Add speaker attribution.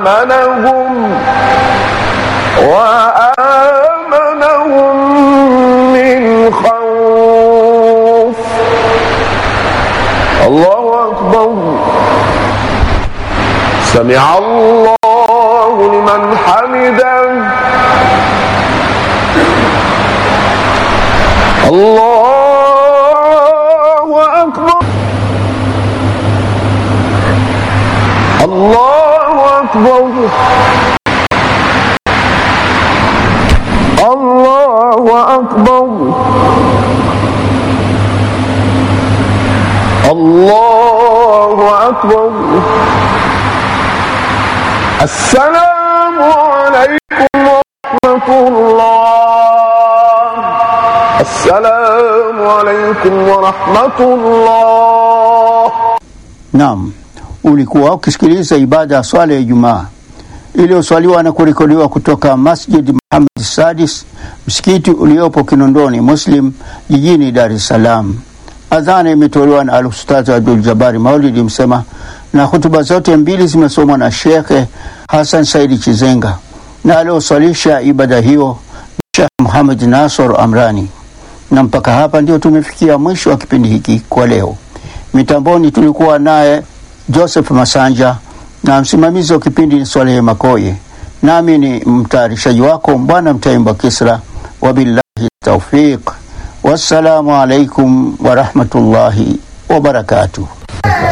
Speaker 1: وآمنهم من خوف. الله أكبر. سمع الله لمن حمده. الله أكبر. الله أكبر. الله أكبر. الله أكبر. السلام عليكم ورحمة الله. السلام عليكم ورحمة الله.
Speaker 2: Naam, ulikuwa ukisikiliza ibada ya swala ya Ijumaa iliyoswaliwa na kurekodiwa kutoka Masjid Muhammad Sadis, msikiti uliopo Kinondoni Muslim jijini Dar es Salaam. Adhana imetolewa na Al-Ustadh Abdul Jabari Maulidi Msema na hutuba zote mbili zimesomwa na Sheikh Hassan Saidi Chizenga, na alioswalisha ibada hiyo Sheikh Muhammad Nasor Amrani. Na mpaka hapa ndio tumefikia mwisho wa kipindi hiki kwa leo. Mitamboni tulikuwa naye Joseph Masanja na msimamizi wa kipindi ni Swalehe Makoye. Nami ni mtayarishaji wako Mbwana Mtaimba Kisra. Wabillahi tawfiq. Wassalamu alaikum wa rahmatullahi wa barakatuh.